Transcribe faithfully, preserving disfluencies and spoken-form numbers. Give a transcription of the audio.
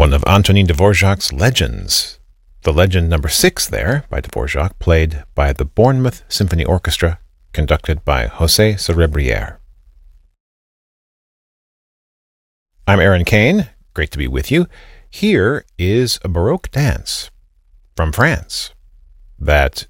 one of Antonin Dvorak's legends. The legend number six there by Dvorak, played by the Bournemouth Symphony Orchestra, conducted by José Cerebrière. I'm Aaron Kane. Great to be with you. Here is a Baroque dance from France that